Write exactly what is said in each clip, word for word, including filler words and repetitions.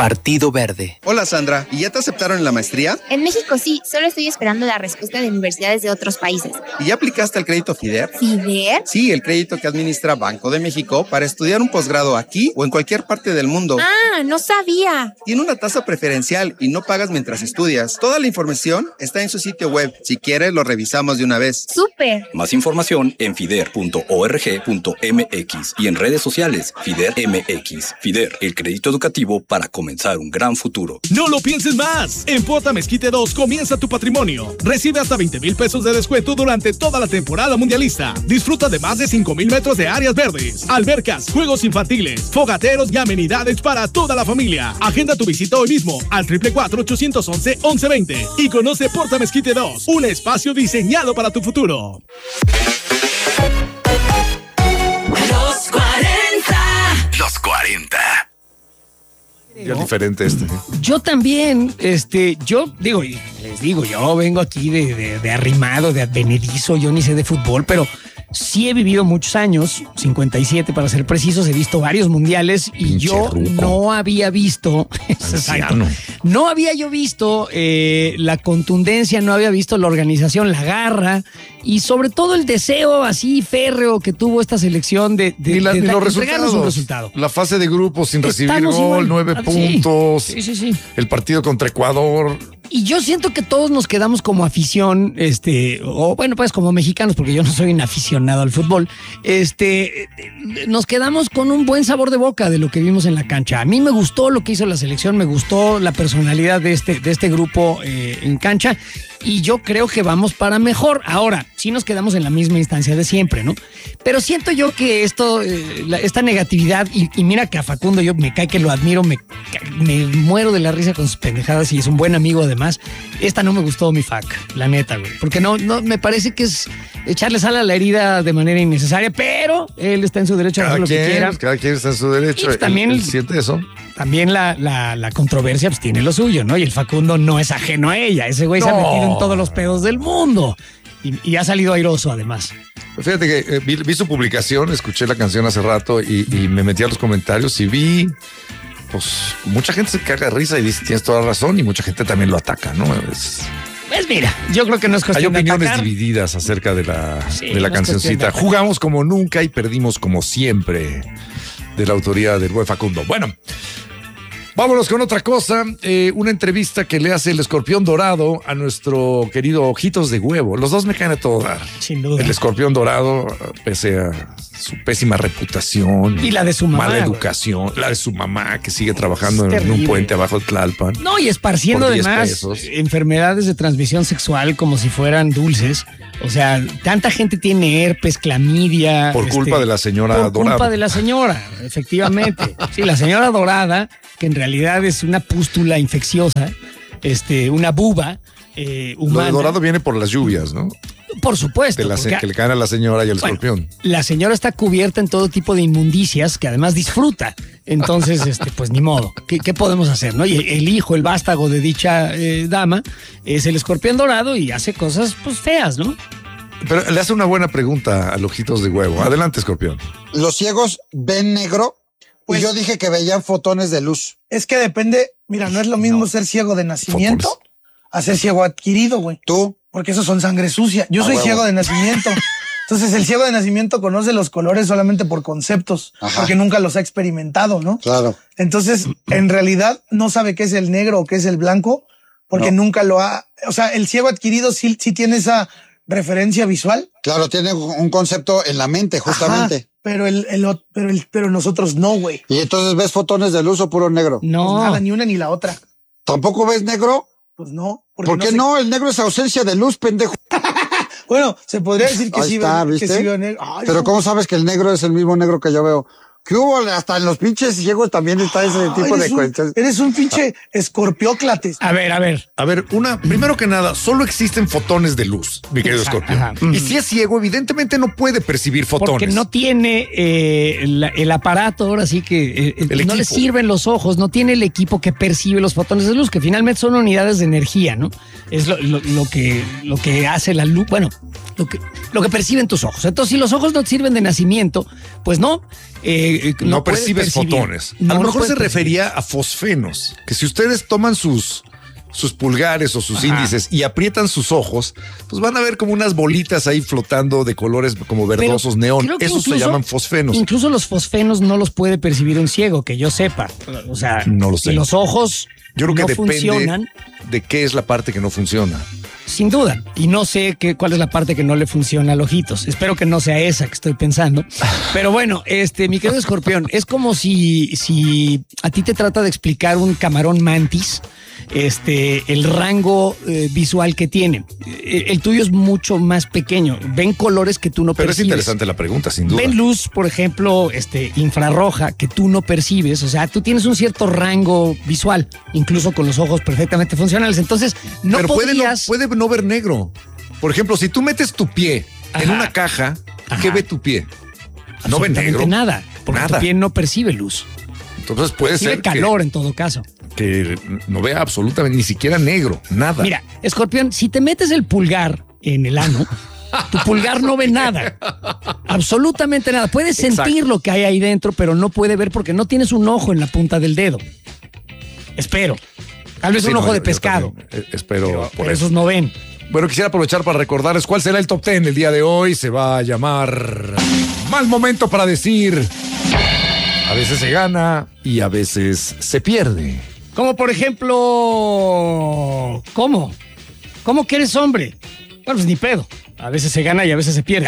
Partido Verde. Hola Sandra, ¿y ya te aceptaron en la maestría? En México sí, solo estoy esperando la respuesta de universidades de otros países. ¿Y ya aplicaste al crédito FIDER? ¿FIDER? Sí, el crédito que administra Banco de México para estudiar un posgrado aquí o en cualquier parte del mundo. Ah, no sabía. Tiene una tasa preferencial y no pagas mientras estudias. Toda la información está en su sitio web. Si quieres, lo revisamos de una vez. ¡Súper! Más información en fider punto org punto mx y en redes sociales FIDER M X. FIDER, el crédito educativo para comenzar un gran futuro. ¡No lo pienses más! En Pota Mezquite dos comienza tu patrimonio. Recibe hasta veinte mil pesos de descuento durante toda la temporada mundialista. Disfruta de más de cinco mil metros de áreas verdes, albercas, juegos infantiles, fogateros y amenidades para toda la familia. Agenda tu visita hoy mismo al triple cuatro, ochocientos once, once veinte y conoce Porta Mezquite dos, un espacio diseñado para tu futuro. Los cuarenta. Los cuarenta. Ya diferente este. Yo también, este, yo digo, les digo, yo vengo aquí de, de, de arrimado, de advenedizo, yo ni sé de fútbol, pero sí he vivido muchos años, cincuenta y siete para ser precisos, he visto varios mundiales y Pinche yo ruco. no había visto, exacto, no había yo visto eh, la contundencia, no había visto la organización, la garra y sobre todo el deseo así férreo que tuvo esta selección de, de, Y, la, de, y de los entregarnos resultados. un resultado. La fase de grupos sin recibir Estamos gol, igual. nueve Ah, sí. puntos. Sí, sí, sí. El partido contra Ecuador. Y yo siento que todos nos quedamos como afición, este, o bueno, pues como mexicanos, porque yo no soy un aficionado al fútbol, este, nos quedamos con un buen sabor de boca de lo que vimos en la cancha. A mí me gustó lo que hizo la selección, me gustó la personalidad de este, de este grupo eh, en cancha, y yo creo que vamos para mejor. Ahora, sí nos quedamos en la misma instancia de siempre, ¿no? Pero siento yo que esto, eh, la, esta negatividad, y, y mira que a Facundo yo me cae que lo admiro, me, me muero de la risa con sus pendejadas y es un buen amigo además. Esta no me gustó, mi Fac, la neta, güey. Porque no, no, me parece que es echarle sal a la herida de manera innecesaria, pero él está en su derecho a hacer Cada lo que quien, quiera. cada quien está en su derecho. Y pues también- Él- él siente eso. También la, la, la controversia pues tiene lo suyo, ¿no? Y el Facundo no es ajeno a ella. Ese güey se ha No. metido en todos los pedos del mundo. Y, y ha salido airoso, además. Fíjate que eh, vi, vi su publicación, escuché la canción hace rato y, y me metí a los comentarios y vi, pues, mucha gente se caga de risa y dice, tienes toda la razón, y mucha gente también lo ataca, ¿no? Es- Pues mira, yo creo que no es hay cuestión de opiniones atacar. divididas acerca de la, Sí, de la no es cuestión cancioncita. de atacar. Jugamos como nunca y perdimos como siempre, de la autoría del buen Facundo. Bueno, vámonos con otra cosa. Eh, una entrevista que le hace el Escorpión Dorado a nuestro querido Ojitos de Huevo. Los dos me caen a todo dar. Sin duda. El Escorpión Dorado, pese a su pésima reputación Y la de su mamá, mala güey. educación, la de su mamá que sigue trabajando Es en un terrible. puente abajo de Tlalpan. No, y esparciendo Por diez además pesos. enfermedades de transmisión sexual como si fueran dulces. O sea, tanta gente tiene herpes, clamidia. Por culpa de la señora Por Dorado. culpa de la señora, efectivamente. Sí, la señora Dorada, que en realidad es una pústula infecciosa, este, una buba eh, Lo humana. de Dorado viene por las lluvias, ¿no? Por supuesto. De la, porque- que le caen a la señora y al Bueno, escorpión. La señora está cubierta en todo tipo de inmundicias que además disfruta. Entonces, este, pues ni modo. ¿Qué, qué podemos hacer, no? Y el hijo, el vástago de dicha eh, dama, es el escorpión dorado y hace cosas, pues, feas, ¿no? Pero le hace una buena pregunta al Ojitos de Huevo. Adelante, escorpión. ¿Los ciegos ven negro? Pues- y yo dije que veían fotones de luz. Es que depende, mira, no es lo mismo ser ciego de nacimiento Fotones. a ser ciego adquirido, güey. ¿Tú? Porque esos son sangre sucia. Yo A soy huevo. ciego de nacimiento. Entonces el ciego de nacimiento conoce los colores solamente por conceptos, Ajá. porque nunca los ha experimentado, ¿no? Claro. Entonces, en realidad, no sabe qué es el negro o qué es el blanco, porque No. nunca lo ha... O sea, el ciego adquirido sí, sí tiene esa referencia visual. Claro, tiene un concepto en la mente, justamente. Ajá, pero, el, el ot- pero, el, pero nosotros no, güey. Y entonces ves fotones de luz o puro negro. No. Pues nada, ni una ni la otra. ¿Tampoco ves negro? Pues no. porque ¿Por qué se- no? El negro es ausencia de luz, pendejo. Bueno, se podría decir que Ahí sí, está, veo, que ¿viste? sí veo negro. Ay, Pero no. ¿cómo sabes que el negro es el mismo negro que yo veo? ¿Qué hubo? Hasta en los pinches ciegos también está ese tipo de eres un, cuentas. eres un pinche escorpióclates. A ver, a ver. A ver, una, primero que nada, solo existen fotones de luz, mi querido Ajá, escorpión. ajá. Y si es ciego, evidentemente no puede percibir fotones. Porque no tiene eh, el, el aparato, ahora sí que eh, El no le equipo. sirven los ojos, no tiene el equipo que percibe los fotones de luz, que finalmente son unidades de energía, ¿no? Es lo, lo- lo que, lo que hace la luz, bueno, lo que, lo que perciben tus ojos. Entonces, si los ojos no te sirven de nacimiento, pues no. eh, no, no percibes percibir. fotones. No a lo lo mejor se puedes refería a fosfenos, que si ustedes toman sus, sus pulgares o sus Ajá. índices y aprietan sus ojos, pues van a ver como unas bolitas ahí flotando de colores como verdosos Pero neón. creo que Esos se incluso- llaman fosfenos. Incluso los fosfenos no los puede percibir un ciego, que yo sepa. O sea, No lo sé. y los ojos Yo creo que no depende funcionan, de qué es la parte que no funciona. sin duda. Y no sé qué, cuál es la parte que no le funciona al ojitos. Espero que no sea esa que estoy pensando. Pero bueno, este, mi querido Escorpión, es como si, si a ti te trata de explicar un camarón mantis, este, el rango eh, visual que tiene. El, el tuyo es mucho más pequeño. Ven colores que tú no Pero es percibes. interesante la pregunta, sin duda. Ven luz, por ejemplo, este, infrarroja que tú no percibes. O sea, tú tienes un cierto rango visual, incluso con los ojos perfectamente funcionales. Entonces, no Pero puede no, podrías... puede no ver negro. Por ejemplo, si tú metes tu pie en Ajá. una caja, ¿qué Ajá. ve tu pie? No ve absolutamente negro. nada, porque Nada. tu piel no percibe luz. Entonces puede Percibe ser calor en todo caso. que, que no vea absolutamente ni siquiera negro, nada. Mira, Escorpión, si te metes el pulgar en el ano, tu pulgar no ve nada. Absolutamente nada. Puedes Exacto. sentir lo que hay ahí dentro, pero no puede ver porque no tienes un ojo en la punta del dedo. Espero. Tal vez Sí, un no, ojo yo- de yo pescado. también, eh, espero Pero, por pero eso. esos no ven. Bueno, quisiera aprovechar para recordarles cuál será el top ten el día de hoy. Se va a llamar Mal Momento para decir. A veces se gana y a veces se pierde. Como por ejemplo, ¿cómo? ¿Cómo que eres hombre? Bueno, pues ni pedo. A veces se gana y a veces se pierde.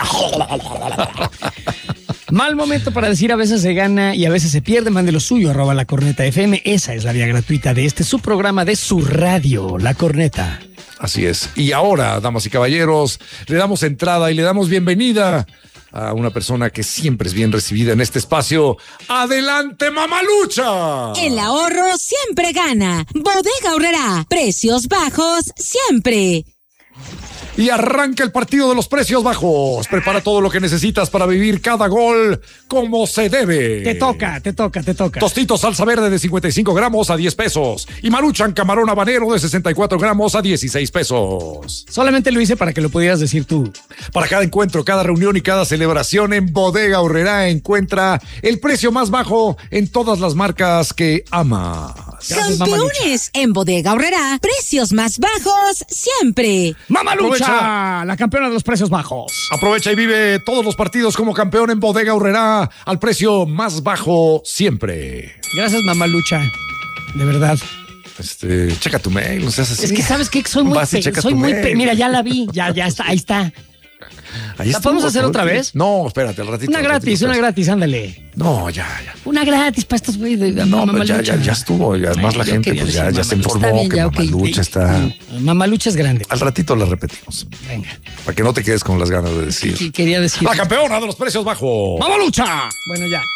Mal momento para decir a veces se gana y a veces se pierde. Mande lo suyo, arroba La Corneta F M. Esa es la vía gratuita de este su programa de su radio, La Corneta. Así es. Y ahora, damas y caballeros, le damos entrada y le damos bienvenida a una persona que siempre es bien recibida en este espacio. ¡Adelante, Mamalucha! El ahorro siempre gana. Bodega Aurrerá. Precios bajos siempre. Y arranca el partido de los precios bajos. Prepara todo lo que necesitas para vivir cada gol como se debe. Te toca, te toca, te toca. Tostitos salsa verde de cincuenta y cinco gramos a diez pesos. Y Maruchan camarón habanero de sesenta y cuatro gramos a dieciséis pesos. Solamente lo hice para que lo pudieras decir tú. Para cada encuentro, cada reunión y cada celebración en Bodega Aurrerá encuentra el precio más bajo en todas las marcas que amas. Gracias, Mamalucha. Campeones en Bodega Aurrerá. Precios más bajos siempre. Mamalucha, Aprovecha. la campeona de los precios bajos. Aprovecha y vive todos los partidos como campeón en Bodega Aurrerá al precio más bajo siempre. Gracias, Mamalucha. De verdad. Este, checa tu mail, no seas así. Es que sabes que soy muy, Vas y pe- checas soy tu muy mail. pe- mira, ya la vi, ya, ya está, ahí está. Ahí ¿La estuvo, podemos hacer pero- otra vez? No, espérate, al ratito. Una al gratis, ratito, una espérate. gratis, ándale. No, ya, ya. Una gratis para estos güeyes de No, Mamalucha. pero ya, ya, ya estuvo. Ya, además la Yo gente quería pues, ya, decir ya se Mamalucha. informó Está bien, que ya, ok. Mamalucha está. Mamalucha es grande. Al ratito la repetimos. Venga. Para que no te quedes con las ganas de decir. Y quería decir. La campeona de los precios bajos. ¡Mamalucha! Bueno, ya.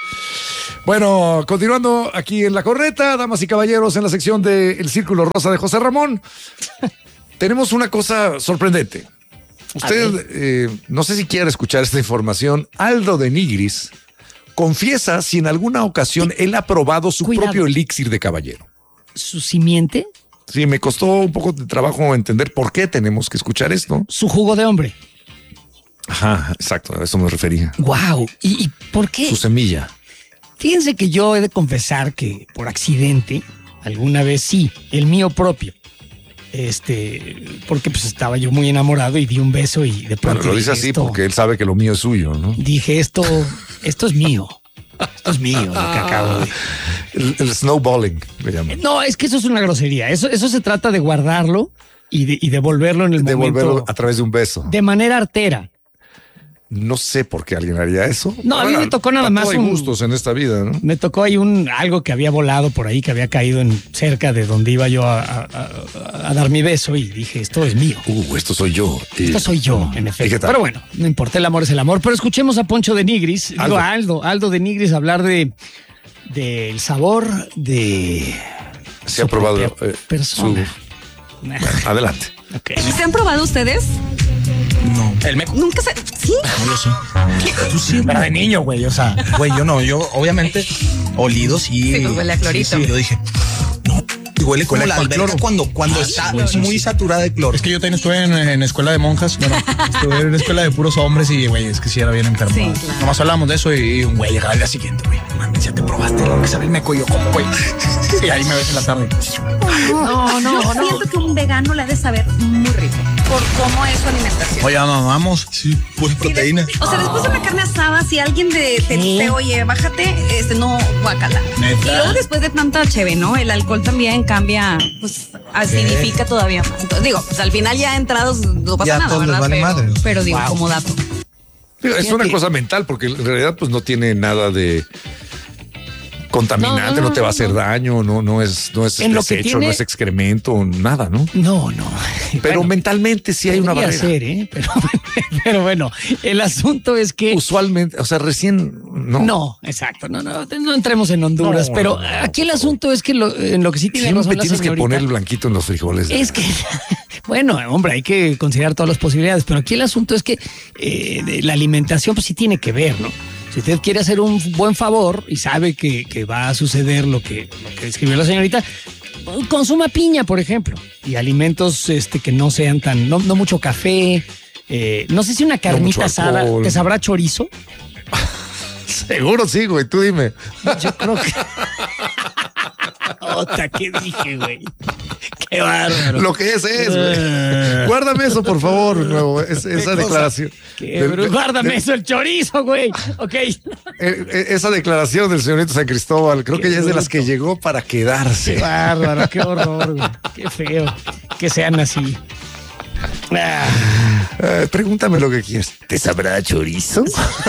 Bueno, continuando aquí en La Corneta, damas y caballeros, en la sección de El Círculo Rosa de José Ramón, tenemos una cosa sorprendente. Usted, eh, no sé si quiere escuchar esta información. Aldo de Nigris confiesa si en alguna ocasión él ha probado su Cuidado. propio elixir de caballero. ¿Su simiente? Sí, me costó un poco de trabajo entender por qué tenemos que escuchar esto. Su jugo de hombre. Ajá, exacto, a eso me refería. ¡Wow! ¿Y, y por qué? Su semilla. Fíjense que yo he de confesar que por accidente, alguna vez sí, el mío propio. Este, porque pues estaba yo muy enamorado y di un beso y de Bueno, pronto lo dije, dice así esto- porque él sabe que lo mío es suyo, ¿no? dije esto, esto es mío. Esto es mío, lo que acabo de. El, el snowballing, le llaman. No, es que eso es una grosería. Eso, eso se trata de guardarlo y, de, y devolverlo en el Devolverlo momento a través de un beso. de manera artera. No sé por qué alguien haría eso. No, a mí me tocó nada para más todo hay un- gustos en esta vida, ¿no? Me tocó ahí un algo que había volado por ahí, que había caído en cerca de donde iba yo a, a- a- a dar mi beso y dije, esto es mío. Uh, esto soy yo. Y- Esto soy yo, en ¿Y qué efecto. tal? Pero bueno, no importa, el amor es el amor. Pero escuchemos a Poncho de Nigris, digo, Aldo. a Aldo, Aldo de Nigris hablar de del sabor de Se su ha probado propia eh, persona. su- Adelante. Ok. ¿Se han probado ustedes? No. El meco. Nunca se. ¿Sí? No, yo sí. Tú sí. Pero de niño, güey, o sea. Güey, yo no. Yo, obviamente, olido sí. Sí, pues huele a clorito. Sí, sí, yo dije, no. Y huele como Huele la a alberca cloro. cuando, cuando Ah, está sí, güey, sí, muy sí. saturada de cloro. Es que yo también estuve en, en escuela de monjas. Bueno, estuve en una escuela de puros hombres y, güey, es que sí era bien enfermo. Sí, claro. Nomás hablamos de eso y, y un güey llegaba al día siguiente, güey. Mames, ya te probaste lo que sabe el meco y yo como, güey. Y ahí me ves en la tarde. No, no, yo siento que un vegano le ha de saber muy rico por cómo es su alimentación. Oye, mamamos. Sí, pura proteína. O sea, después de una carne asada, si alguien de, te dice, oye, bájate, este, no, guacala. ¿Neta? Y luego después de tanta cheve, ¿no? El alcohol también cambia, pues, acidifica todavía más. Entonces, digo, pues al final ya entrados no pasa Ya nada, todos les ¿verdad? vale pero, madre. pero digo, Wow. como dato. Digo, es una cosa mental, porque en realidad pues no tiene nada de contaminante, No, no, no, no, te va a hacer no. daño, no, no es, no es En lo que desecho, tiene- no es excremento, nada, ¿no? No, no. Pero Bueno, mentalmente sí hay una podría barrera. ser, ¿eh? Pero, pero bueno, el asunto es que... Usualmente, o sea, recién no. No, exacto. No, no, no entremos en Honduras. No, pero no, no, aquí el asunto es que lo, en lo que sí tiene Siempre razón la tienes que señorita poner el blanquito en los frijoles. es que, bueno, hombre, hay que considerar todas las posibilidades, pero aquí el asunto es que eh, de la alimentación pues sí tiene que ver, ¿no? Si usted quiere hacer un buen favor y sabe que, que va a suceder lo que, lo que describió la señorita, consuma piña, por ejemplo, y alimentos este, que no sean tan, no, no mucho café, eh, no sé si una carnita mucho asada, alcohol. ¿te sabrá chorizo? Seguro sí, güey, tú dime. Yo creo que... Ota, ¿qué dije, güey? Qué bárbaro. Lo que es es, güey. Eh. Guárdame eso, por favor, nuevo, es- esa cosa? declaración. Qué Del- bru- de- Guárdame de- eso, el chorizo, güey. Ok. eh, eh, Esa declaración del señorito San Cristóbal, creo Qué que ya es de las bruto. que llegó para quedarse. Qué bárbaro, qué horror, güey. Qué feo que sean así. Ah, Eh, pregúntame lo que quieras. ¿Te sabrá chorizo?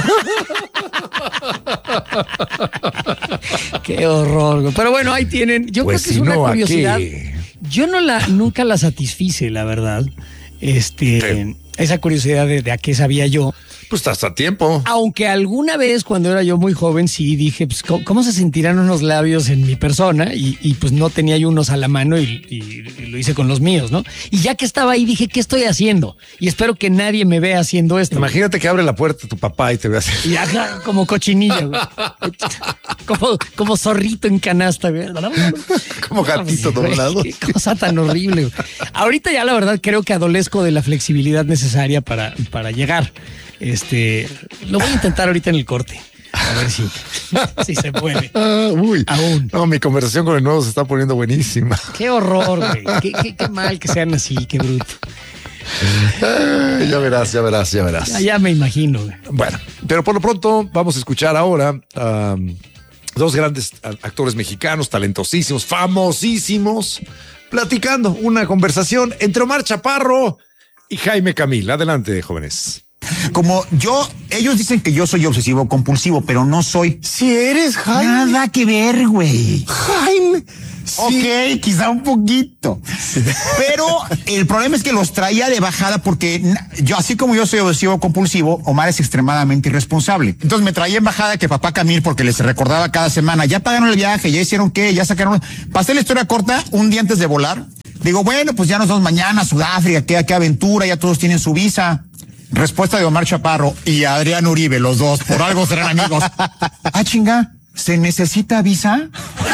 qué horror, güey. Pero bueno, ahí tienen. Yo Pues creo que si es una no, ¿a curiosidad. qué? Yo no la, nunca la satisfice, la verdad. Este, Sí. esa curiosidad de, de a qué sabía yo. Pues estás a tiempo. Aunque alguna vez cuando era yo muy joven sí dije, pues, ¿cómo, cómo se sentirán unos labios en mi persona? Y, y, pues no tenía yo unos a la mano y, y- y lo hice con los míos, ¿no? Y ya que estaba ahí dije, ¿qué estoy haciendo? Y espero que nadie me vea haciendo esto. Imagínate que abre la puerta tu papá y te ve así. Y ajá, como cochinilla, güey. Como, como zorrito en canasta, güey. Como gatito Güey, doblado. Qué cosa tan horrible, güey. Ahorita ya la verdad creo que adolezco de la flexibilidad necesaria para, para llegar. Este, lo voy a intentar ahorita en el corte. A ver si, si se puede. Ah, uy. Aún. No, mi conversación con el nuevo se está poniendo buenísima. Qué horror, güey. Qué, qué- qué mal que sean así, qué bruto. Ay, ya verás, ya verás, ya verás. Ya, ya me imagino, güey. Bueno, pero por lo pronto vamos a escuchar ahora a dos grandes actores mexicanos, talentosísimos, famosísimos, platicando una conversación entre Omar Chaparro y Jaime Camil. Adelante, jóvenes. Como yo, ellos dicen que yo soy obsesivo compulsivo, pero no soy. Si eres Jaime. Nada que ver, güey. Jaime. Ok, quizá un poquito. Pero el problema es que los traía de bajada porque na- yo, así como yo soy obsesivo compulsivo, Omar es extremadamente irresponsable. Entonces me traía en bajada que papá Camil, porque les recordaba cada semana, ya pagaron el viaje, ya hicieron qué, ya sacaron. Pasé la historia corta un día antes de volar. Digo, bueno, pues ya nos vamos mañana a Sudáfrica, qué, qué aventura, ya todos tienen su visa. Respuesta de Omar Chaparro y Adrián Uribe, los dos, por algo serán amigos. Ah, chinga, ¿se necesita visa?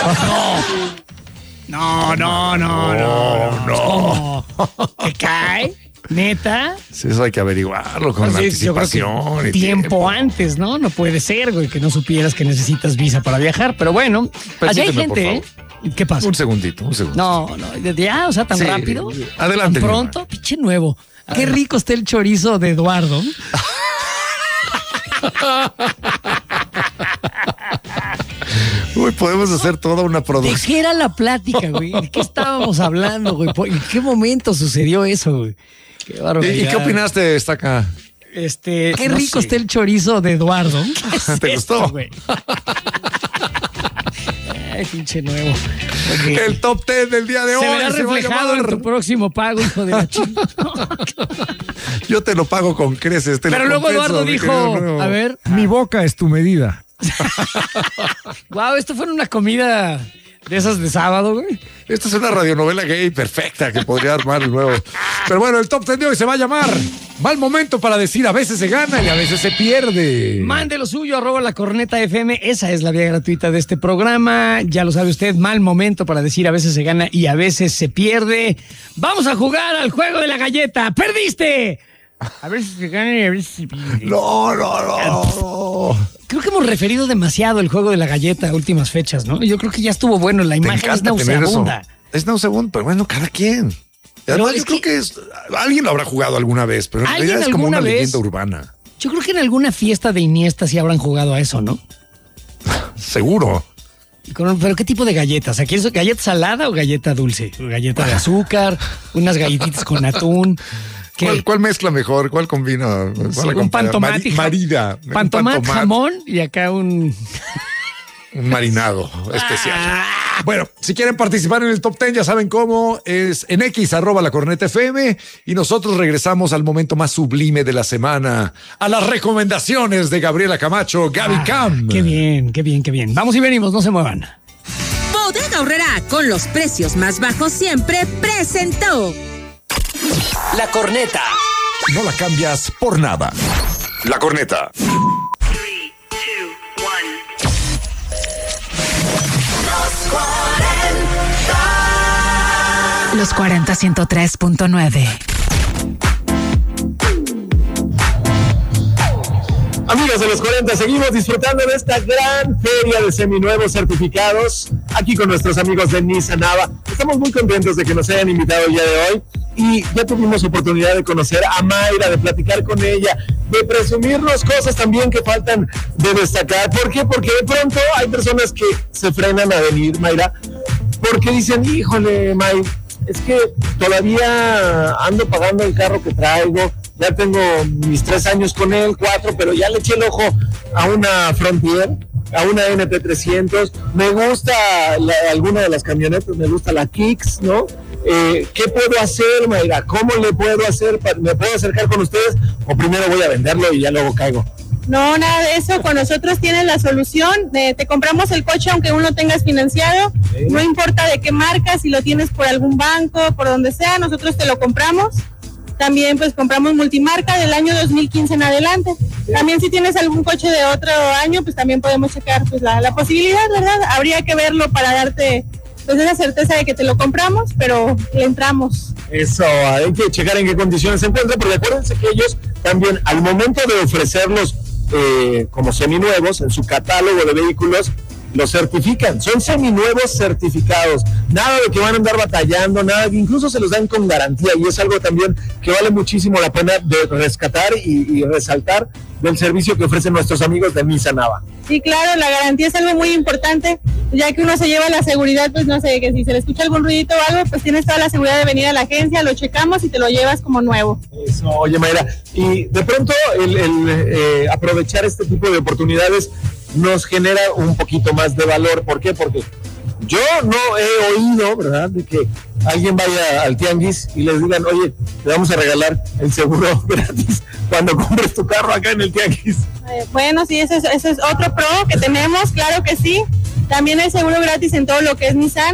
No, no, no, no, no. ¿Cómo? ¿Te cae? ¿Neta? Sí, eso hay que averiguarlo con Pues sí, yo creo que anticipación. y tiempo antes, ¿no? No puede ser, güey, que no supieras que necesitas visa para viajar. Pero bueno, allá hay Permíteme, por gente, ¿eh? ¿Qué pasa? Un segundito, un segundo. No, no, ya, o sea, tan Sí, rápido. adelante, Tan pronto, pinche nuevo. Qué rico está el chorizo de Eduardo. Uy, podemos hacer toda una ¿De producción. qué era la plática, güey? ¿De qué estábamos hablando, güey? ¿Por- ¿En qué momento sucedió eso, güey? Qué ¿Y, barbaridad. y qué opinaste, Estaca? Este, qué No rico sé. está el chorizo de Eduardo. ¿Qué es ¿Te esto, gustó? güey? Ay, pinche nuevo. Ok. El top ten del día de hoy Se verá va a reflejado en llamar. tu próximo pago, hijo de la chica. Yo te lo pago con creces. Te Pero lo luego compenso, Eduardo mi dijo, querido nuevo. a ver, Mi boca es tu medida. wow, esto fue una comida de esas de sábado, güey. Esta es una radionovela gay perfecta que podría armar el nuevo. Pero bueno, el top ten de hoy se va a llamar Mal momento para decir a veces se gana y a veces se pierde. Mande lo suyo, arroba la corneta F M. Esa es la vía gratuita de este programa. Ya lo sabe usted, mal momento para decir a veces se gana y a veces se pierde. Vamos a jugar al juego de la galleta. ¡Perdiste! A veces se gana y a veces se pierde. No, no, no, no. Creo que hemos referido demasiado el juego de la galleta a últimas fechas, ¿no? Yo creo que ya estuvo bueno. La imagen es nauseabunda. Es nauseabunda, pero bueno, cada quien. Pero yo creo que, que es, alguien lo habrá jugado alguna vez, pero en realidad es como una vez, leyenda urbana. Yo creo que en alguna fiesta de Iniesta sí habrán jugado a eso, ¿no? Seguro. ¿Pero qué tipo de galletas? ¿Aquí es galleta salada o galleta dulce? ¿Galleta de azúcar? ¿Unas galletitas con atún? ¿Cuál, ¿Cuál mezcla mejor? ¿Cuál combina? ¿Cuál sí, un pantomate. Mari, marida. Pantomate, jamón y acá un... un marinado especial. Ah. Bueno, si quieren participar en el top ten, ya saben cómo. Es en X, arroba la corneta F M. Y nosotros regresamos al momento más sublime de la semana. A las recomendaciones de Gabriela Camacho, Gaby ah, Cam. Qué bien, qué bien, qué bien. Vamos y venimos, no se muevan. Bodega Aurrerá, con los precios más bajos siempre, presentó La Corneta. No la cambias por nada. La Corneta. Los cuarenta, ciento tres punto nueve. Amigos de los cuarenta, seguimos disfrutando de esta gran feria de seminuevos certificados aquí con nuestros amigos de Nissan Nava. Estamos muy contentos de que nos hayan invitado el día de hoy y ya tuvimos oportunidad de conocer a Mayra, de platicar con ella, de presumirnos cosas también que faltan de destacar. ¿Por qué? Porque de pronto hay personas que se frenan a venir, Mayra, porque dicen, híjole, May, es que todavía ando pagando el carro que traigo, ya tengo mis tres años con él, cuatro, pero ya le eché el ojo a una Frontier, a una N T trescientos, me gusta la, alguna de las camionetas, me gusta la Kicks, ¿no? Eh, ¿Qué puedo hacer, Mayra? ¿Cómo le puedo hacer? ¿Me puedo acercar con ustedes? ¿O primero voy a venderlo y ya luego caigo? No, nada de eso. Con nosotros tienes la solución. De, te compramos el coche aunque aún no tengas financiado. Sí. No importa de qué marca, si lo tienes por algún banco, por donde sea, nosotros te lo compramos. También pues compramos multimarca del año dos mil quince en adelante. Sí. También si tienes algún coche de otro año, pues también podemos checar pues la, la posibilidad, ¿verdad? Habría que verlo para darte pues esa certeza de que te lo compramos, pero le entramos. Eso, hay que checar en qué condiciones se encuentra, porque acuérdense que ellos también al momento de ofrecerlos eh, como seminuevos en su catálogo de vehículos, los certifican, son seminuevos certificados, nada de que van a andar batallando, nada, incluso se los dan con garantía y es algo también que vale muchísimo la pena de rescatar y, y resaltar del servicio que ofrecen nuestros amigos de Nissan Nava. Sí, claro, la garantía es algo muy importante, ya que uno se lleva la seguridad, pues no sé, que si se le escucha algún ruidito o algo, pues tienes toda la seguridad de venir a la agencia, lo checamos y te lo llevas como nuevo. Eso, oye Mayra, y de pronto el, el eh, aprovechar este tipo de oportunidades nos genera un poquito más de valor. ¿Por qué? Porque yo no he oído, ¿verdad?, de que alguien vaya al tianguis y les digan, oye, te vamos a regalar el seguro gratis cuando compres tu carro acá en el tianguis. Eh, bueno, sí, ese es, ese es otro pro que tenemos, claro que sí. También hay seguro gratis en todo lo que es Nissan.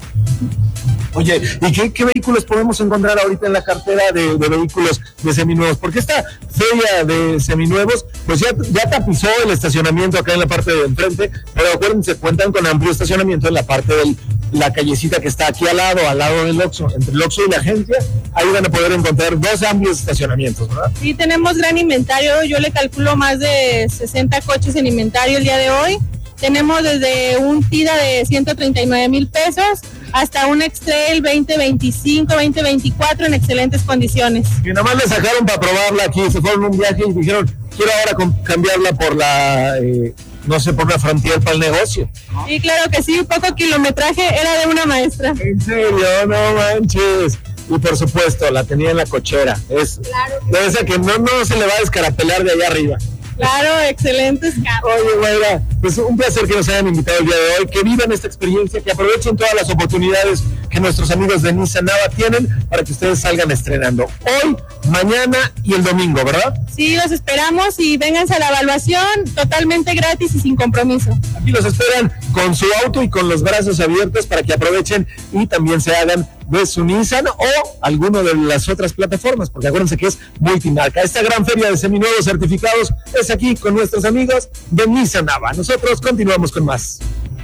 Oye, ¿y qué, qué vehículos podemos encontrar ahorita en la cartera de, de vehículos de seminuevos? Porque esta feria de seminuevos, pues ya, ya tapizó el estacionamiento acá en la parte de enfrente, pero acuérdense, cuentan con amplio estacionamiento en la parte de la callecita que está aquí al lado, al lado del Oxxo, entre el Oxxo y la agencia, ahí van a poder encontrar dos amplios estacionamientos, ¿verdad? Sí, tenemos gran inventario, yo le calculo más de sesenta coches en inventario el día de hoy. Tenemos desde un Tida de ciento treinta y nueve mil pesos hasta un X-Trail veinte veinticinco, veinte veinticuatro en excelentes condiciones. Y nomás le sacaron para probarla aquí, se fueron un viaje y dijeron, quiero ahora cambiarla por la, eh, no sé, por una Frontier para el negocio. Sí, claro que sí, poco kilometraje, era de una maestra. ¿En serio? No manches. Y por supuesto, la tenía en la cochera. Es, claro que debe ser que no, no se le va a descarapelar de allá arriba. Claro, excelentes carros. Oye, Mayra, pues un placer que nos hayan invitado el día de hoy, que vivan esta experiencia, que aprovechen todas las oportunidades que nuestros amigos de Nissan Nava tienen para que ustedes salgan estrenando hoy, mañana y el domingo, ¿verdad? Sí, los esperamos y vénganse a la evaluación totalmente gratis y sin compromiso. Aquí los esperan con su auto y con los brazos abiertos para que aprovechen y también se hagan de su Nissan o alguno de las otras plataformas, porque acuérdense que es multimarca. Esta gran feria de seminuevos certificados es aquí con nuestros amigos de Nissan Nava. Nosotros continuamos con más.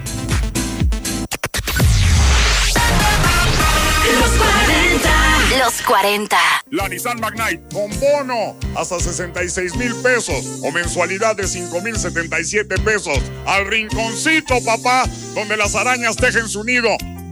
Los cuarenta. La Nissan Magnite con bono hasta sesenta y seis mil pesos o mensualidad de cinco mil setenta y siete pesos. Al rinconcito, papá, donde las arañas tejen su nido.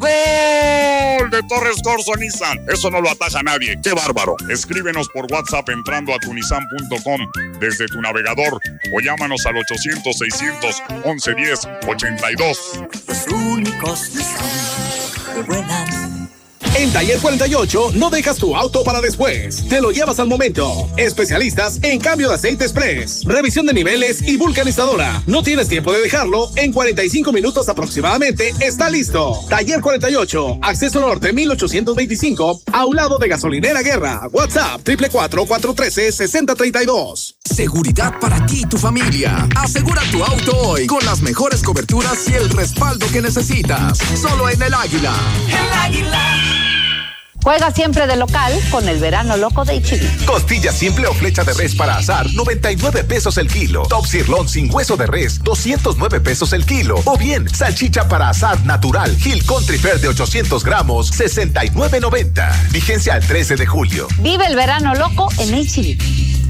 ¡Gol de Torres Corso Nissan! Eso no lo ataja nadie. ¡Qué bárbaro! Escríbenos por WhatsApp entrando a tunisan punto com desde tu navegador o llámanos al ochocientos, seiscientos, once, diez, ochenta y dos. Los únicos Nissan que vuelan. En Taller cuarenta y ocho no dejas tu auto para después, te lo llevas al momento. Especialistas en cambio de aceite express, revisión de niveles y vulcanizadora. No tienes tiempo de dejarlo, en cuarenta y cinco minutos aproximadamente está listo. Taller cuarenta y ocho, Acceso Norte mil ochocientos veinticinco, a un lado de Gasolinera Guerra. WhatsApp cuatro cuatro cuatro, cuatro uno tres, seis cero tres dos. Seguridad para ti y tu familia. Asegura tu auto hoy con las mejores coberturas y el respaldo que necesitas. Solo en El Águila. El Águila. Juega siempre de local con el verano loco de H E B. Costilla simple o flecha de res para asar, noventa y nueve pesos el kilo. Top sirloin sin hueso de res, doscientos nueve pesos el kilo. O bien, salchicha para asar natural Hill Country Fair de ochocientos gramos, sesenta y nueve noventa. Vigencia al trece de julio. Vive el verano loco en H E B.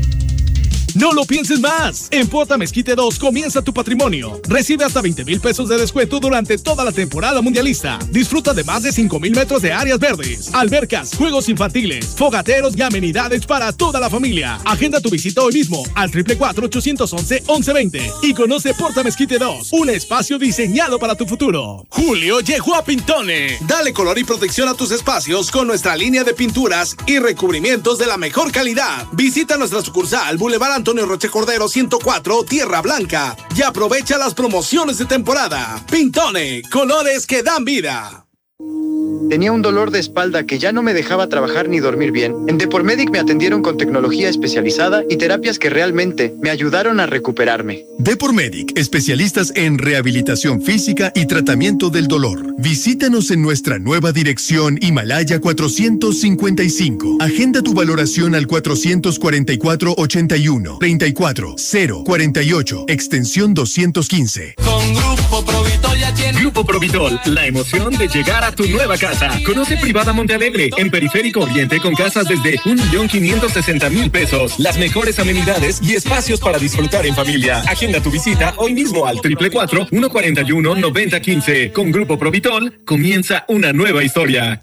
No lo pienses más. En Porta Mezquite dos comienza tu patrimonio. Recibe hasta veinte mil pesos de descuento durante toda la temporada mundialista. Disfruta de más de cinco mil metros de áreas verdes, albercas, juegos infantiles, fogateros y amenidades para toda la familia. Agenda tu visita hoy mismo al cuatro cuatro cuatro, ocho once, once veinte y conoce Porta Mezquite dos, un espacio diseñado para tu futuro. Julio llegó a Pintone. Dale color y protección a tus espacios con nuestra línea de pinturas y recubrimientos de la mejor calidad. Visita nuestra sucursal Boulevard Antonio Roche Cordero ciento cuatro, Tierra Blanca, y aprovecha las promociones de temporada. Pintone, colores que dan vida. Tenía un dolor de espalda que ya no me dejaba trabajar ni dormir bien. En Depormedic me atendieron con tecnología especializada y terapias que realmente me ayudaron a recuperarme. Depormedic, especialistas en rehabilitación física y tratamiento del dolor. Visítanos en nuestra nueva dirección Himalaya cuatrocientos cincuenta y cinco. Agenda tu valoración al cuatrocientos cuarenta y cuatro, ochenta y uno, treinta y cuatro, cero, cuarenta y ocho, extensión doscientos quince. Con Grupo Provitol ya tiene... Grupo Provitol, la emoción de llegar a tu nueva casa. Conoce Privada Montealegre, en Periférico Oriente, con casas desde un millón quinientos sesenta mil pesos. Las mejores amenidades y espacios para disfrutar en familia. Agenda tu visita hoy mismo al cuatro cuatro cuatro, uno cuatro uno, nueve cero uno cinco. Con Grupo Provitol comienza una nueva historia.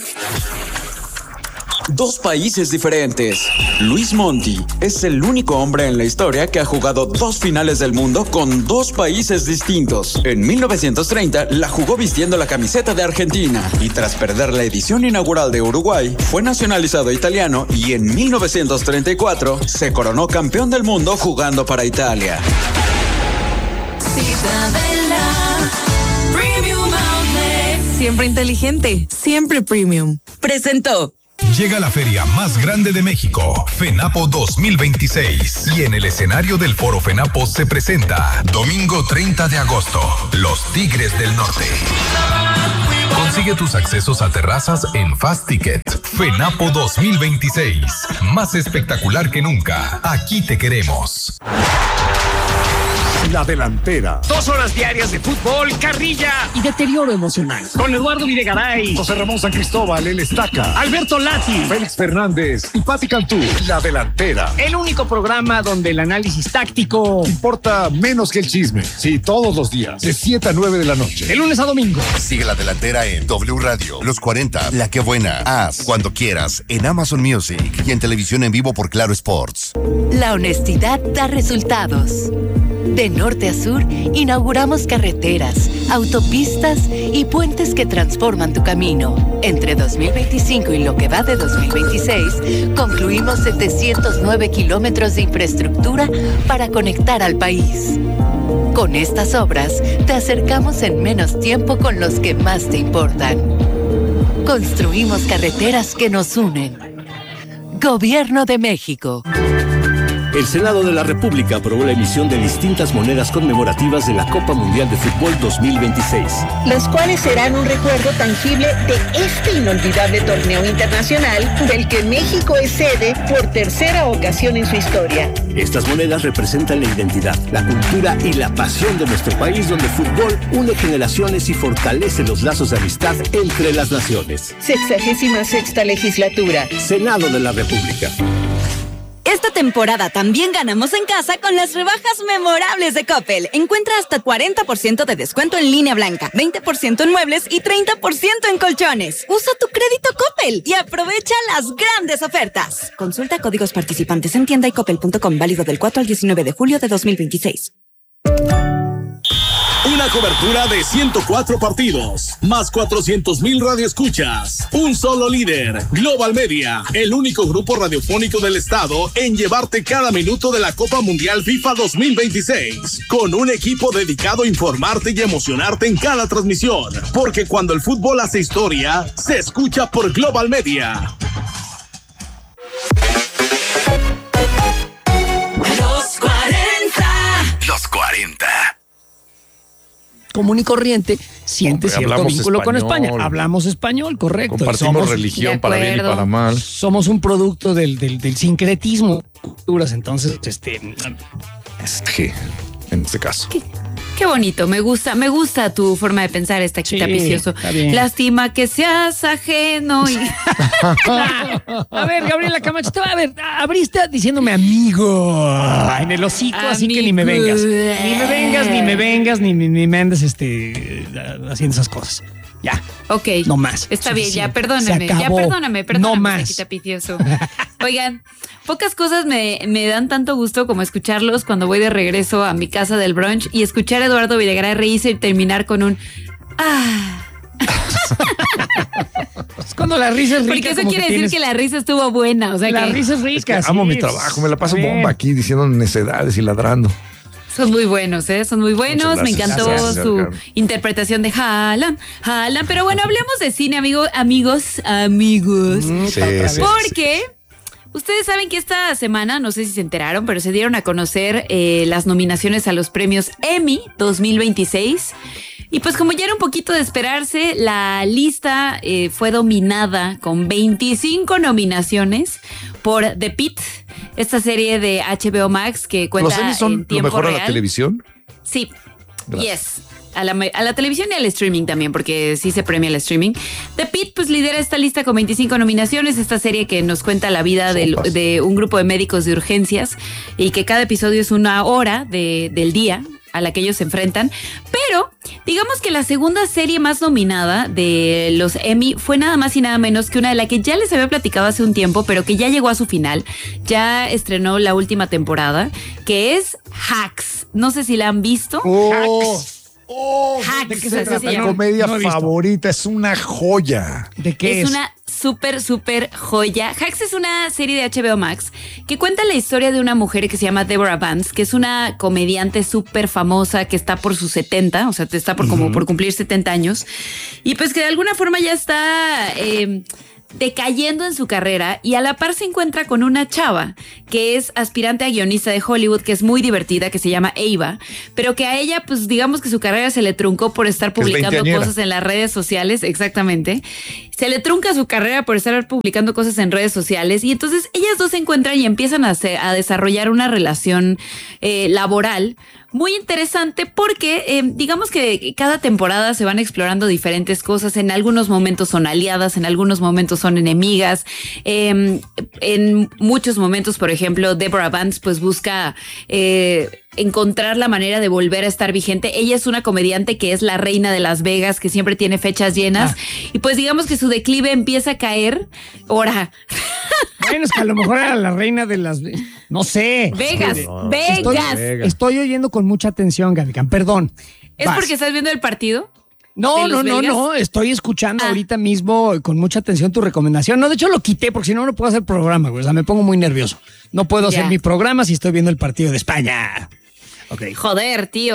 Dos países diferentes. Luis Monti es el único hombre en la historia que ha jugado dos finales del mundo con dos países distintos. En mil novecientos treinta la jugó vistiendo la camiseta de Argentina y tras perder la edición inaugural de Uruguay fue nacionalizado italiano y en mil novecientos treinta y cuatro se coronó campeón del mundo jugando para Italia. Siempre inteligente, siempre premium. Presentó. Llega la feria más grande de México, FENAPO dos mil veintiséis. Y en el escenario del Foro FENAPO se presenta, domingo treinta de agosto, los Tigres del Norte. Consigue tus accesos a terrazas en Fast Ticket. FENAPO dos mil veintiséis. Más espectacular que nunca. Aquí te queremos. La Delantera. Dos horas diarias de fútbol, carrilla y deterioro emocional. Con Eduardo Videgaray, José Ramón San Cristóbal, el Estaca, Alberto Lati, Félix Fernández y Pati Cantú. La Delantera. El único programa donde el análisis táctico importa menos que el chisme. Sí, todos los días, de siete a nueve de la noche. De lunes a domingo. Sigue La Delantera en W Radio, Los cuarenta, La Que Buena, Haz, Cuando Quieras, en Amazon Music y en televisión en vivo por Claro Sports. La honestidad da resultados. De norte a sur, inauguramos carreteras, autopistas y puentes que transforman tu camino. Entre dos mil veinticinco y lo que va de dos mil veintiséis, concluimos setecientos nueve kilómetros de infraestructura para conectar al país. Con estas obras, te acercamos en menos tiempo con los que más te importan. construimos carreteras que nos unen. Gobierno de México. El Senado de la República aprobó la emisión de distintas monedas conmemorativas de la Copa Mundial de Fútbol dos mil veintiséis. Las cuales serán un recuerdo tangible de este inolvidable torneo internacional del que México es sede por tercera ocasión en su historia. Estas monedas representan la identidad, la cultura y la pasión de nuestro país, donde el fútbol une generaciones y fortalece los lazos de amistad entre las naciones. Sexagésima sexta legislatura. Senado de la República. Esta temporada también ganamos en casa con las rebajas memorables de Coppel. Encuentra hasta cuarenta por ciento de descuento en línea blanca, veinte por ciento en muebles y treinta por ciento en colchones. Usa tu crédito Coppel y aprovecha las grandes ofertas. Consulta códigos participantes en tienda y coppel punto com, válido del cuatro al diecinueve de julio de dos mil veintiséis. Una cobertura de ciento cuatro partidos, más cuatrocientos mil radioescuchas. Un solo líder, Global Media, el único grupo radiofónico del estado en llevarte cada minuto de la Copa Mundial FIFA dos mil veintiséis. Con un equipo dedicado a informarte y emocionarte en cada transmisión. Porque cuando el fútbol hace historia, se escucha por Global Media. Los cuarenta. Los cuarenta. Común y corriente, siente Hombre, cierto vínculo español. con España. Hablamos español, correcto. Compartimos Somos, religión para bien y para mal. Somos un producto del, del, del sincretismo de culturas, entonces, este... Es que, en este caso. Qué, qué bonito, me gusta, me gusta tu forma de pensar, esta quita Sí, Picioso. está bien. Lástima que seas ajeno y... A ver, Gabriela Camacho, te va a ver, abriste diciéndome amigo en el hocico, así que ni me vengas. Ni me vengas, ni me vengas, ni, ni, ni me andes este, haciendo esas cosas. Ya. Ok. No más. Está bien, ya Suficiente. perdóname, Se ya acabó. perdóname, perdóname. No más. Quita Picioso. Oigan, pocas cosas me, me dan tanto gusto como escucharlos cuando voy de regreso a mi casa del brunch y escuchar a Eduardo Videgaray reírse y terminar con un... ¡Ah! Es cuando la risa es rica. Porque eso como quiere que decir tienes- que la risa estuvo buena. O sea La que risa es rica. Amo sí, mi es- trabajo, me la paso está bien. bomba aquí diciendo necedades y ladrando. son muy buenos, ¿eh? Son muy buenos. Muchas Me gracias. encantó Gracias, su Edgar. interpretación de Haaland. Haaland. Pero bueno, hablemos de cine, amigo, amigos, amigos. Sí, sí, Porque... Ustedes saben que esta semana, no sé si se enteraron, pero se dieron a conocer eh, las nominaciones a los premios Emmy dos mil veintiséis. Y pues como ya era un poquito de esperarse, la lista eh, fue dominada con veinticinco nominaciones por The Pitt, esta serie de H B O Max que cuenta ¿Los Emmys en son lo tiempo mejor a real. la televisión? Sí. Gracias. Yes. A la, a la televisión y al streaming también, porque sí se premia el streaming. The Pitt pues lidera esta lista con veinticinco nominaciones, esta serie que nos cuenta la vida del- de un grupo de médicos de urgencias y que cada episodio es una hora de- del día a la que ellos se enfrentan. Pero digamos que la segunda serie más nominada de los Emmy fue nada más y nada menos que una de la que ya les había platicado hace un tiempo, pero que ya llegó a su final. Ya estrenó la última temporada, que es Hacks. No sé si la han visto. Oh. Oh, Hacks, ¿de qué así se trata? se Mi llama. comedia No he visto. favorita, es una joya. ¿De qué Es, es? una súper, súper joya. Hacks es una serie de H B O Max que cuenta la historia de una mujer que se llama Deborah Vance, que es una comediante súper famosa que está por sus setenta, o sea, está por como por cumplir setenta años. Y pues que de alguna forma ya está... eh, decayendo en su carrera y a la par se encuentra con una chava que es aspirante a guionista de Hollywood, que es muy divertida, que se llama Ava, pero que a ella, pues digamos que su carrera se le truncó por estar Que es publicando veinteañera. cosas en las redes sociales, exactamente. Se le trunca su carrera por estar publicando cosas en redes sociales y entonces ellas dos se encuentran y empiezan a, hacer- a desarrollar una relación eh, laboral muy interesante porque eh, digamos que cada temporada se van explorando diferentes cosas. En algunos momentos son aliadas, en algunos momentos son enemigas. Eh, en muchos momentos, por ejemplo, Deborah Vance pues busca eh, encontrar la manera de volver a estar vigente. Ella es una comediante que es la reina de Las Vegas, que siempre tiene fechas llenas. Ah. Y pues digamos que su declive empieza a caer. Ahora, Bueno, es que a lo mejor era la reina de las... No sé. Vegas, Estoy- Vegas. Estoy oyendo con mucha atención, Gabican, perdón. ¿es Vas. porque estás viendo el partido? No, de no, los no, belgas? no. Estoy escuchando Ah. ahorita mismo con mucha atención tu recomendación. No, de hecho lo quité porque si no, no puedo hacer programa, güey. O sea, me pongo muy nervioso. No puedo Ya. hacer mi programa si estoy viendo el partido de España. Ok. Joder, tío.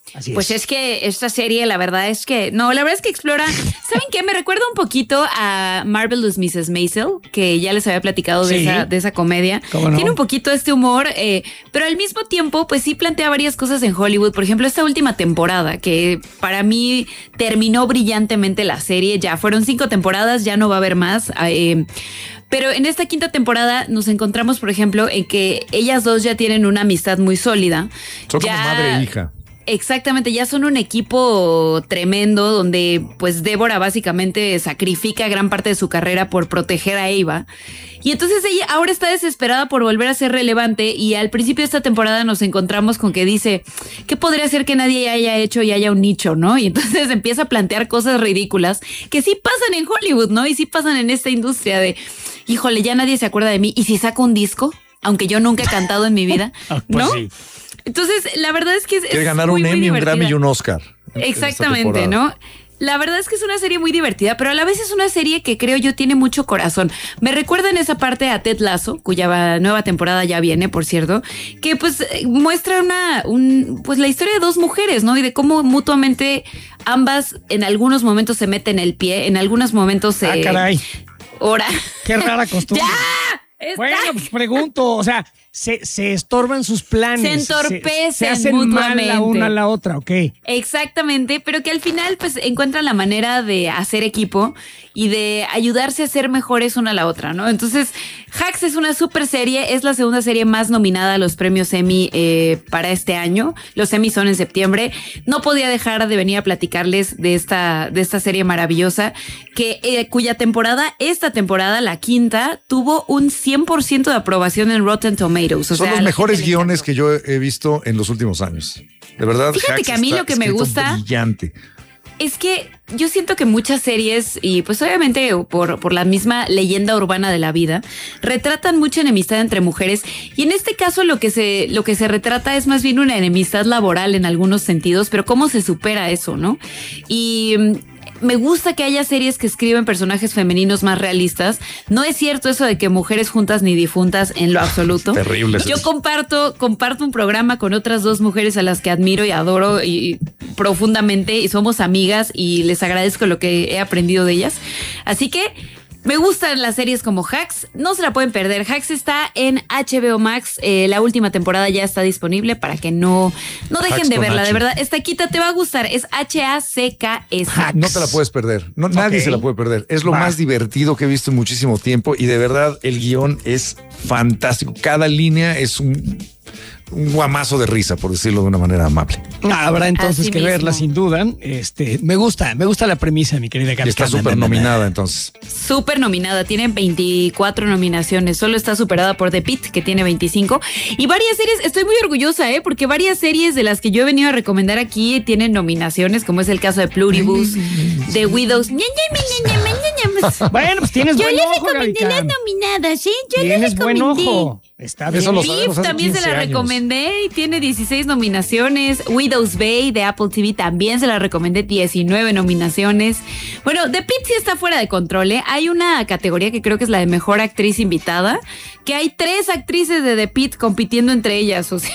Así pues es. es que esta serie, la verdad es que, no, la verdad es que explora, ¿saben qué? Me recuerda un poquito a Marvelous missus Maisel, que ya les había platicado de, Sí. esa, de esa comedia. ¿Cómo no? Tiene un poquito este humor, eh, pero al mismo tiempo, pues sí plantea varias cosas en Hollywood. Por ejemplo, esta última temporada, que para mí terminó brillantemente la serie. Ya fueron cinco temporadas, ya no va a haber más. Eh, Pero en esta quinta temporada nos encontramos, por ejemplo, en que ellas dos ya tienen una amistad muy sólida. Son Ya- como madre e hija. Exactamente, ya son un equipo tremendo donde pues Débora básicamente sacrifica gran parte de su carrera por proteger a Ava. Y entonces ella ahora está desesperada por volver a ser relevante y al principio de esta temporada nos encontramos con que dice, ¿qué podría ser que nadie haya hecho y haya un nicho, no? Y entonces empieza a plantear cosas ridículas que sí pasan en Hollywood, ¿no? Y sí pasan en esta industria de, híjole, ya nadie se acuerda de mí. ¿Y si saco un disco? Aunque yo nunca he cantado en mi vida, Pues ¿no? sí. Entonces, la verdad es que es, Quiere es ganar muy, un muy Emmy, un divertida. Grammy y un Oscar. Exactamente, ¿no? La verdad es que es una serie muy divertida, pero a la vez es una serie que creo yo tiene mucho corazón. Me recuerda en esa parte a Ted Lasso, cuya nueva temporada ya viene, por cierto, que pues eh, muestra una, un, pues la historia de dos mujeres, ¿no? Y de cómo mutuamente ambas en algunos momentos se meten el pie, en algunos momentos se... Ah, caray. Ahora. Qué rara costumbre. ¡Ya! Está- Bueno, pues pregunto, o sea, se, se estorban sus planes. Se entorpecen Se, se hacen mal mutuamente. la una a la otra, ok. Exactamente, pero que al final pues encuentran la manera de hacer equipo y de ayudarse a ser mejores una a la otra, ¿no? Entonces, Hacks es una super serie, es la segunda serie más nominada a los premios Emmy eh, para este año. Los Emmy son en septiembre. No podía dejar de venir a platicarles de esta, de esta serie maravillosa, que eh, cuya temporada, esta temporada, la quinta, tuvo un cien por ciento de aprobación en Rotten Tomatoes. O Son sea, los la mejores gente le guiones que yo he visto en los últimos años. De verdad, Fíjate Hacks que a mí está lo que me escrito gusta- brillante. Es que yo siento que muchas series, y pues obviamente por, por la misma leyenda urbana de la vida, retratan mucha enemistad entre mujeres. Y en este caso lo que se, lo que se retrata es más bien una enemistad laboral en algunos sentidos, pero cómo se supera eso, ¿no? Y mm, me gusta que haya series que escriben personajes femeninos más realistas. No es cierto eso de que mujeres juntas ni difuntas en lo absoluto. Terrible es Yo eso. comparto, comparto un programa con otras dos mujeres a las que admiro y adoro y profundamente y somos amigas y les agradezco lo que he aprendido de ellas. Así que me gustan las series como Hacks, no se la pueden perder. Hacks está en H B O Max, eh, la última temporada ya está disponible para que no, no dejen Hacks de con verla, H. de verdad. Esta quita te va a gustar, es H A C K S. No te la puedes perder. No, Nadie Ok. se la puede perder. Es lo Va. más divertido que he visto en muchísimo tiempo y de verdad el guión es fantástico. Cada línea es un, un guamazo de risa, por decirlo de una manera amable. Habrá entonces Así que mismo. verla sin duda. Este, me gusta, me gusta la premisa, mi querida Y Gaby. está súper nominada entonces. Súper nominada, tiene veinticuatro nominaciones, solo está superada por The Pitt, que tiene veinticinco. Y varias series, estoy muy orgullosa, ¿eh? Porque varias series de las que yo he venido a recomendar aquí tienen nominaciones, como es el caso de Pluribus, The Widows. Ña, ña, ña, ña, ña, ña, ña. Bueno, pues tienes Yo buen les ojo, recomendé Gaby las Cam. nominadas, ¿eh? Yo les Tienes buen recomendé. ojo. Está bien. Eso lo Beef sabemos hace también se quince la años. recomendé y tiene dieciséis nominaciones. Widow's Bay de Apple T V también se la recomendé, diecinueve nominaciones. Bueno, The Pitt sí está fuera de control, ¿eh? Hay una categoría que creo que es la de mejor actriz invitada, que hay tres actrices de The Pitt compitiendo entre ellas, o sea.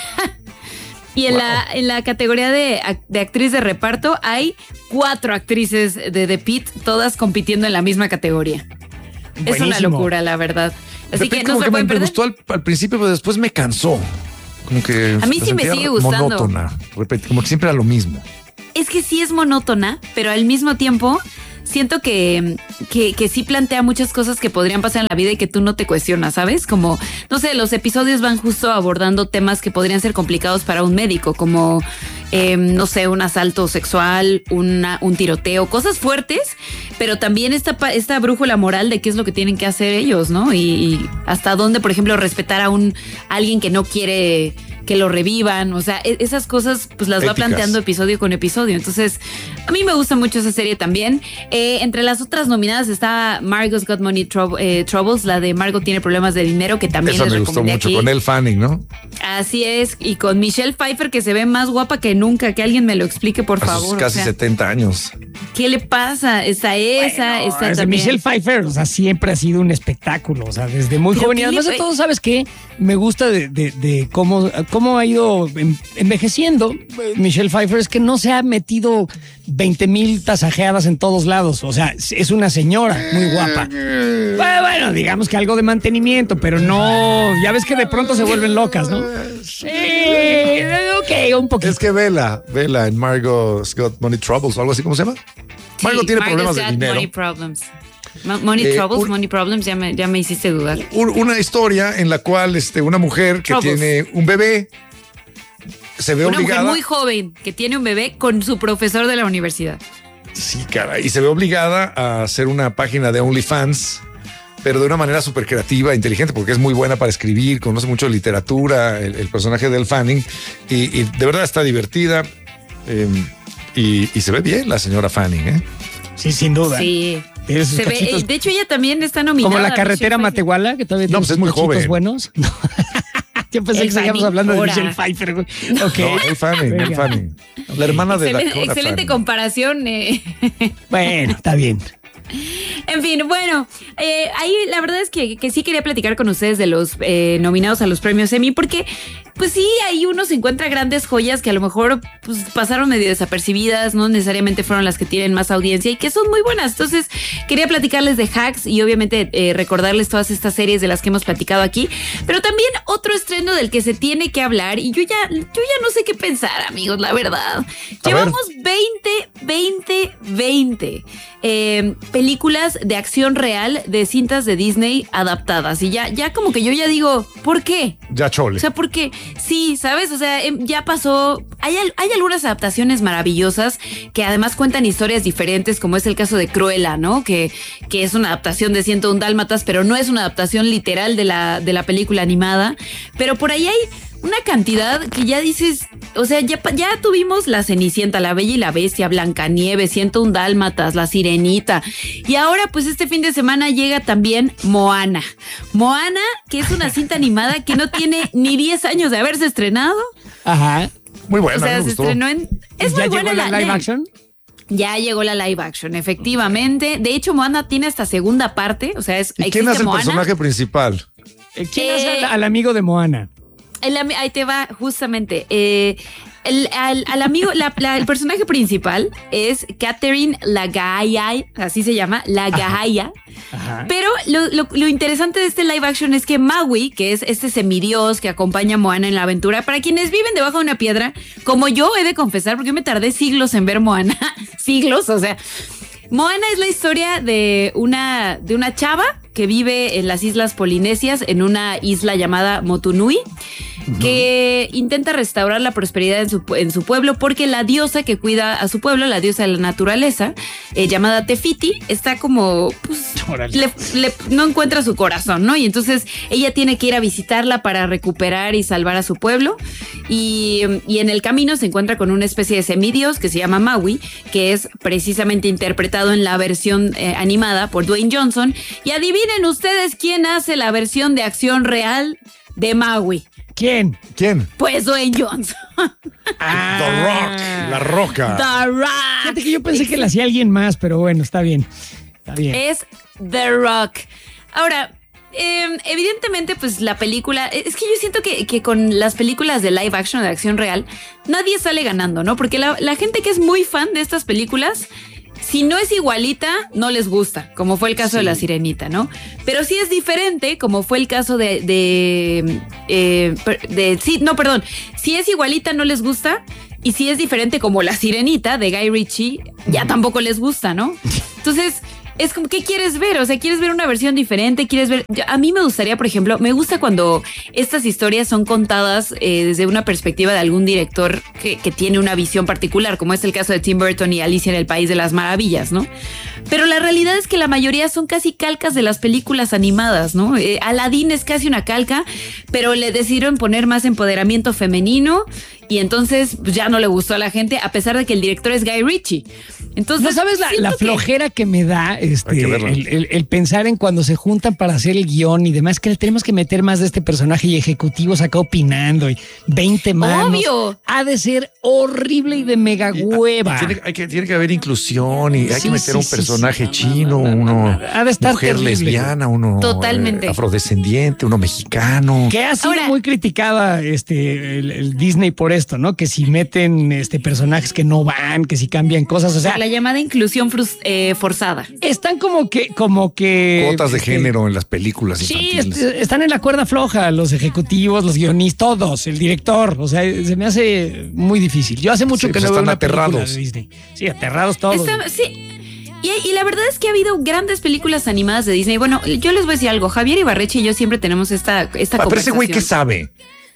Y en, Wow. la, en la categoría de, ac- de actriz de reparto hay cuatro actrices de The Pitt, todas compitiendo en la misma categoría. Es una Buenísimo. locura, la verdad. Así De que repente no como se que pueden me, me perder. gustó al, al principio, pero después me cansó. Como que A mí la sí me sentía sigue gustando. monótona. Repet- como que siempre era lo mismo. Es que sí es monótona, pero al mismo tiempo siento que, que, que sí plantea muchas cosas que podrían pasar en la vida y que tú no te cuestionas, ¿sabes? Como, no sé, los episodios van justo abordando temas que podrían ser complicados para un médico, como, eh, no sé, un asalto sexual, una, un tiroteo, cosas fuertes, pero también esta, pa- esta brújula moral de qué es lo que tienen que hacer ellos, ¿no? Y, y hasta dónde, por ejemplo, respetar a un a alguien que no quiere que lo revivan, o sea, e- esas cosas pues las va Éticas. planteando episodio con episodio. Entonces, a mí me gusta mucho esa serie también. Eh, entre las otras nominadas está Margot's Got Money Trou- eh, Troubles, la de Margot tiene problemas de dinero, que también Esa les me gustó recomendé mucho. aquí. Con Elle Fanning, ¿no? Así es, y con Michelle Pfeiffer, que se ve más guapa que nunca, que alguien me lo explique, por A favor. sus o casi sea, setenta años. ¿qué le pasa? Está esa, está Desde también. Michelle Pfeiffer, o sea, siempre ha sido un espectáculo, o sea, desde muy Pero joven. Y ¿qué le además de fue? todo, ¿sabes qué? Me gusta de, de- de cómo cómo ha ido envejeciendo Michelle Pfeiffer es que no se ha metido veinte mil tasajeadas en todos lados. O sea, es una señora muy guapa. Bueno, bueno, digamos que algo de mantenimiento, pero no... Ya ves que de pronto se vuelven locas, ¿no? Sí, ok, un poquito. Es que vela, vela en Margot's Got Money Troubles o algo así, ¿cómo se llama? Sí, Margot tiene Margot's problemas de got dinero. Money Problems. Money Eh, Troubles, un- Money Problems, ya me, ya me hiciste dudar. Un- Una historia en la cual este, una mujer que Troubles. tiene un bebé se ve Una obligada. mujer muy joven que tiene un bebé con su profesor de la universidad. Sí, cara, y se ve obligada a hacer una página de OnlyFans, pero de una manera súper creativa, inteligente, porque es muy buena para escribir, conoce mucho de literatura, el, el personaje de Elle Fanning, y, y de verdad está divertida, eh, y, y se ve bien la señora Fanning, ¿eh? Sí, sin duda. Sí. Tiene sus Se ve, cachitos- eh, de hecho, ella también está nominada. Como la carretera Michelle Matehuala, que todavía No, tiene pues es sus muy cachitos joven. buenos. No. Yo pensé Elle que seguíamos Fanning, hablando de ahora. Michelle Pfeiffer. güey. Ok. No, Elle Fanning, Elle Venga. Fanning. La hermana de Excelente, Dakota excelente Fanning. comparación. eh. Bueno, está bien. En fin, bueno, eh, ahí la verdad es que, que sí quería platicar con ustedes de los eh, nominados a los premios Emmy, porque pues sí, ahí uno se encuentra grandes joyas que a lo mejor pues, pasaron medio desapercibidas, no necesariamente fueron las que tienen más audiencia y que son muy buenas. Entonces, quería platicarles de Hacks y obviamente eh, recordarles todas estas series de las que hemos platicado aquí, pero también otro estreno del que se tiene que hablar y yo ya, yo ya no sé qué pensar, amigos, la verdad. A Llevamos veinte, veinte, veinte eh, películas de acción real de cintas de Disney adaptadas y ya, ya como que yo ya digo, ¿por qué? Ya chole. O sea, porque sí, ¿sabes? O sea, em, ya pasó. Hay, al- hay algunas adaptaciones maravillosas que además cuentan historias diferentes, como es el caso de Cruella, ¿no? Que, que es una adaptación de ciento uno Dálmatas, pero no es una adaptación literal de la, de la película animada. Pero por ahí hay una cantidad que ya dices, o sea, ya, pa- ya tuvimos La Cenicienta, La Bella y la Bestia, Blancanieves, ciento uno Dálmatas, La Sirenita. Y ahora, pues este fin de semana llega también Moana. Moana, que es una cinta animada que no tiene ni diez años de haberse estrenado. Ajá. Muy buena, O sea, me se gustó. estrenó en... Es ¿Ya muy llegó buena la live la- action? Ya llegó la live action, efectivamente. De hecho, Moana tiene hasta segunda parte. O sea, es ¿Y quién existe hace el Moana. personaje principal? Eh, ¿Quién Eh, hace al, al amigo de Moana? El ami- ahí te va, justamente. Eh, el, al, al amigo, la- la- el personaje principal es Catherine Lagaya, así se llama, Lagaya. Ajá. Pero lo, lo- lo interesante de este live action es que Maui, que es este semidios que acompaña a Moana en la aventura, para quienes viven debajo de una piedra, como yo he de confesar, porque yo me tardé siglos en ver Moana, siglos, o sea, Moana es la historia de una, de una chava que vive en las islas polinesias, en una isla llamada Motunui, que intenta restaurar la prosperidad en su, en su pueblo porque la diosa que cuida a su pueblo, la diosa de la naturaleza, eh, llamada Tefiti, está como, pues, le- le- no encuentra su corazón, ¿no? Y entonces ella tiene que ir a visitarla para recuperar y salvar a su pueblo. Y, y en el camino se encuentra con una especie de semidios que se llama Maui, que es precisamente interpretado en la versión eh, animada por Dwayne Johnson. Y adivinen ustedes quién hace la versión de acción real de Maui. ¿Quién? ¿Quién? Pues Dwayne Johnson. The Rock, la roca. The Rock. Fíjate que yo pensé que la hacía alguien más, pero bueno, está bien. Está bien. Es The Rock. Ahora, eh, evidentemente, pues la película, es que yo siento que, que con las películas de live action, de acción real, nadie sale ganando, ¿no? Porque la, la gente que es muy fan de estas películas, si no es igualita, no les gusta, como fue el caso Sí. de La Sirenita, ¿no? Pero si es diferente, como fue el caso de... de, eh, per- de sí, no, perdón. Si es igualita, no les gusta. Y si es diferente, como La Sirenita de Guy Ritchie, ya tampoco les gusta, ¿no? Entonces... Es como, ¿qué quieres ver? O sea, ¿quieres ver una versión diferente? ¿Quieres ver? Yo- a mí me gustaría, por ejemplo, me gusta cuando estas historias son contadas eh, desde una perspectiva de algún director que, que tiene una visión particular, como es el caso de Tim Burton y Alicia en el País de las Maravillas, ¿no? Pero la realidad es que la mayoría son casi calcas de las películas animadas, ¿no? Eh, Aladdin es casi una calca, pero le decidieron poner más empoderamiento femenino y entonces pues, ya no le gustó a la gente, a pesar de que el director es Guy Ritchie. Entonces, ¿no sabes la, la flojera que... que me da este, que el, el, el pensar en cuando se juntan para hacer el guión y demás, que le tenemos que meter más de este personaje y ejecutivos acá opinando y veinte manos? Obvio. Ha de ser horrible y de mega hueva. Tiene, hay que, tiene que haber inclusión y hay Sí, que meter sí, un sí, personaje sí. chino, uno Ha de estar mujer terrible. lesbiana, uno Totalmente. eh, afrodescendiente, uno mexicano. Que ha sido Ahora- muy criticada este, el, el Disney por esto, ¿no? Que si meten este, personajes que no van, que si cambian cosas, o sea, la llamada inclusión frus- eh, forzada. están como que, como que Cuotas de este, género en las películas Sí, infantiles. est- están en la cuerda floja los ejecutivos, los guionistas, todos, el director. O sea, se me hace muy difícil. Yo hace mucho Sí, que pues no veo están una película aterrados. de Disney. Sí, aterrados todos. Está- sí. Y, y la verdad es que ha habido grandes películas animadas de Disney. Bueno, yo les voy a decir algo. Javier Ibarreche y yo siempre tenemos esta, esta Ah, pero ese conversación. güey, ¿qué sabe?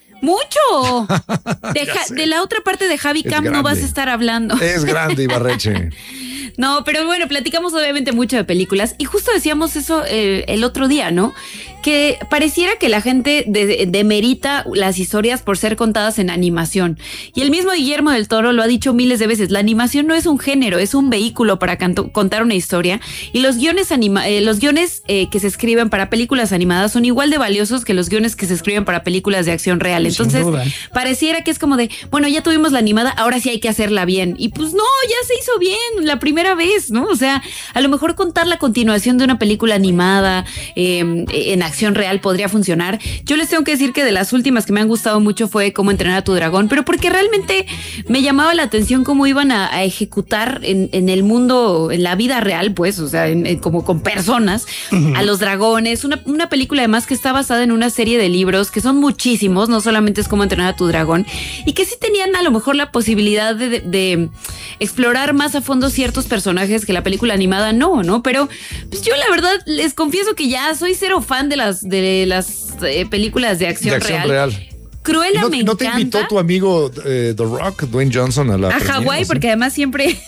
¡Mucho! De, Ya Ja- sé. de la otra parte de Javi Es Camp no grande. vas a estar hablando. Es grande Ibarreche. No, pero bueno, platicamos obviamente mucho de películas y justo decíamos eso eh, el otro día, ¿no? Que pareciera que la gente de- demerita las historias por ser contadas en animación. Y el mismo Guillermo del Toro lo ha dicho miles de veces, la animación no es un género, es un vehículo para canto- contar una historia. Y los guiones, anima eh, los guiones eh, que se escriben para películas animadas son igual de valiosos que los guiones que se escriben para películas de acción real. Sin Entonces, duda. pareciera que es como de, bueno, ya tuvimos la animada, ahora sí hay que hacerla bien. Y pues no, ya se hizo bien la primera vez, ¿no? O sea, a lo mejor contar la continuación de una película animada eh, en acción real podría funcionar. Yo les tengo que decir que de las últimas que me han gustado mucho fue Cómo entrenar a tu dragón, pero porque realmente me llamaba la atención cómo iban a, a ejecutar en, en el mundo, en la vida real, pues, o sea, en- en- como con personas, a los dragones. Una, una película además que está basada en una serie de libros que son muchísimos, no solamente es Cómo entrenar a tu dragón, y que sí tenían a lo mejor la posibilidad de, de- de explorar más a fondo ciertos personajes que la película animada no, ¿no? Pero pues yo la verdad les confieso que ya soy cero fan de las de las eh, películas de acción, De acción real. real. Cruella ¿Y no, me no te encanta. invitó tu amigo eh, The Rock, Dwayne Johnson, a la A premiere, Hawái, ¿sí? porque además siempre,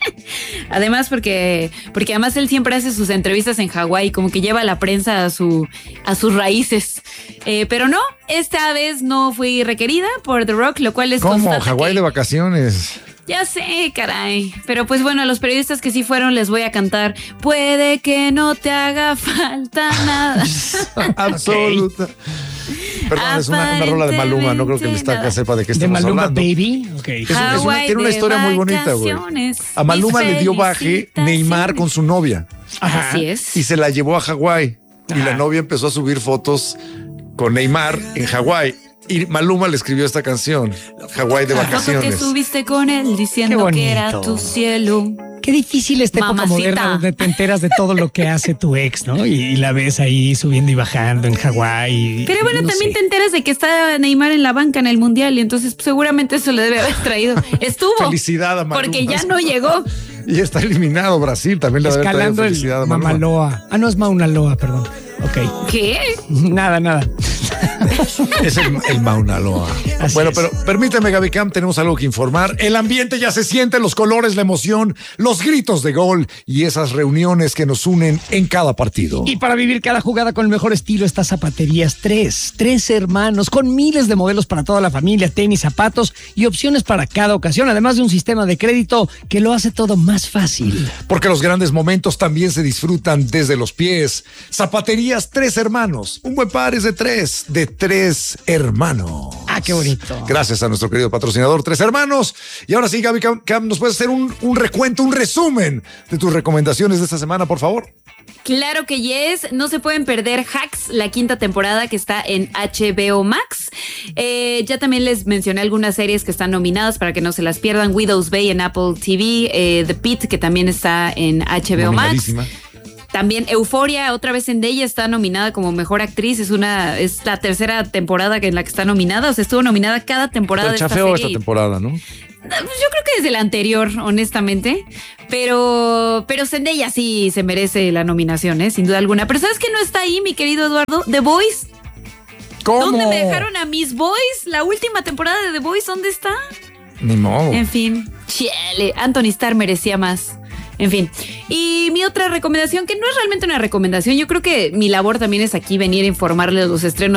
además porque, porque además él siempre hace sus entrevistas en Hawái, como que lleva a la prensa a su, a sus raíces. Eh, pero no, esta vez no fui requerida por The Rock, lo cual es ¿Cómo? constata Hawái que- de vacaciones. Ya sé, caray. Pero pues bueno, a los periodistas que sí fueron les voy a cantar. Puede que no te haga falta nada. Absoluta. Perdón, es una, una rola de Maluma, no creo que el estaca sepa de qué De estamos Maluma hablando. Baby. Ok. Es, es una, Hawái tiene una de historia muy bonita, güey. vacaciones, A Maluma mis le dio baje felicitaciones. Neymar con su novia. Ajá. Así es. Y se la llevó a Hawái. Y la novia empezó a subir fotos con Neymar en Hawái. Y Maluma le escribió esta canción, Hawái de La foto que vacaciones. subiste con él diciendo Qué que era bonito. tu cielo. Qué difícil esta época Mamacita. moderna donde te enteras de todo lo que hace tu ex, ¿no? Y, y la ves ahí subiendo y bajando en Hawái. y- Pero bueno, no también sé. te enteras de que está Neymar en la banca en el Mundial y entonces pues, seguramente eso le debe haber traído. Estuvo. Felicidad a Maluma. Porque ya no llegó. Y está eliminado Brasil, también le debe haber traído Escalando el felicidad a Maluma. Mamaloa. Ah, no, es Mauna Loa, perdón. Ok. ¿Qué? Nada, nada. Es el, el Mauna Loa. Así Bueno, es. pero permíteme, Gaby Camp, tenemos algo que informar. El ambiente ya se siente, los colores, la emoción, los gritos de gol y esas reuniones que nos unen en cada partido. Y para vivir cada jugada con el mejor estilo está Zapaterías tres. Tres hermanos con miles de modelos para toda la familia, tenis, zapatos y opciones para cada ocasión, además de un sistema de crédito que lo hace todo más fácil. Porque los grandes momentos también se disfrutan desde los pies. Zapaterías Tres Hermanos. Un buen par es de tres, de tres hermanos. Ah, qué bonito. Gracias a nuestro querido patrocinador Tres Hermanos. Y ahora sí, Gaby Cam, Cam, ¿nos puedes hacer un, un recuento, un resumen de tus recomendaciones de esta semana, por favor? Claro que yes, no se pueden perder Hacks, la quinta temporada que está en H B O Max. Eh, ya también les mencioné algunas series que están nominadas para que no se las pierdan. Widow's Bay en Apple T V, eh, The Pit, que también está en H B O Max. Nominadísima. También Euforia, otra vez en ella, está nominada como mejor actriz. Es una, es la tercera temporada en la que está nominada. O sea, estuvo nominada cada temporada Pero de esta chafeó serie. esta temporada, ¿no? Yo creo que desde la anterior, honestamente. Pero, pero Zendaya sí se merece la nominación, ¿eh? Sin duda alguna. Pero ¿sabes qué no está ahí, mi querido Eduardo? The Voice. ¿Cómo? ¿Dónde me dejaron a Miss Boys? La última temporada de The Voice, ¿dónde está? Ni modo. En fin, chale, Anthony Starr merecía más. En fin. Y mi otra recomendación, que no es realmente una recomendación, yo creo que mi labor también es aquí venir a informarles los estrenos